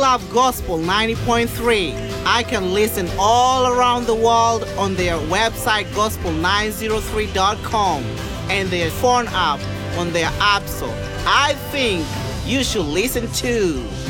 Love Gospel 90.3. I can listen all around the world on their website gospel903.com and their phone app on their app store. I think you should listen too.